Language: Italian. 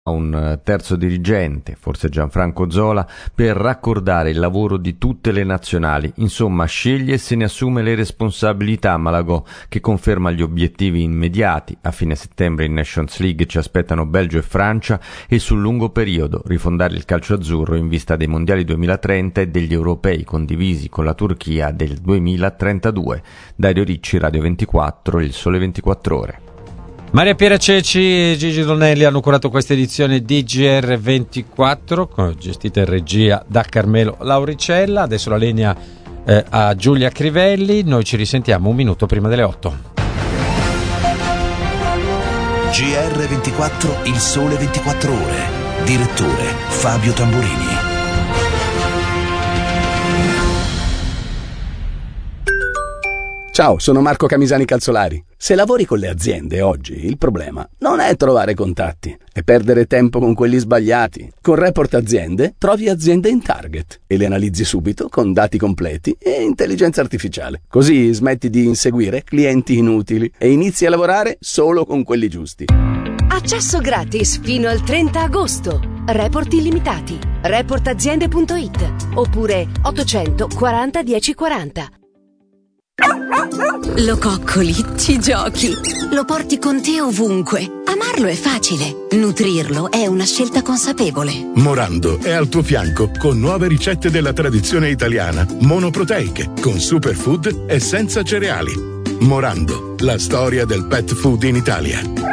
un terzo dirigente, forse Gianfranco Zola, per raccordare il lavoro di tutte le nazionali. Insomma, sceglie e se ne assume le responsabilità Malagò, che conferma gli obiettivi immediati. A fine settembre in Nations League ci aspettano Belgio e Francia e sul lungo periodo rifondare il calcio azzurro in vista dei mondiali 2030 e degli europei condivisi con la Turchia del 2032. Dario Ricci, Radio 24, Il Sole 24 Ore. Maria Piera Ceci e Gigi Donnelli hanno curato questa edizione di GR24, gestita in regia da Carmelo Lauricella. Adesso la linea a Giulia Crivelli. Noi ci risentiamo un minuto prima delle 8. GR24, Il Sole 24 Ore. Direttore Fabio Tamburini. Ciao, sono Marco Camisani Calzolari. Se lavori con le aziende oggi, il problema non è trovare contatti, è perdere tempo con quelli sbagliati. Con Report Aziende trovi aziende in target e le analizzi subito con dati completi e intelligenza artificiale. Così smetti di inseguire clienti inutili e inizi a lavorare solo con quelli giusti. Accesso gratis fino al 30 agosto. Report illimitati. Reportaziende.it oppure 840 1040. Lo coccoli, ci giochi, lo porti con te ovunque. Amarlo è facile, nutrirlo è una scelta consapevole. Morando è al tuo fianco con nuove ricette della tradizione italiana, monoproteiche, con superfood e senza cereali. Morando, la storia del pet food in Italia.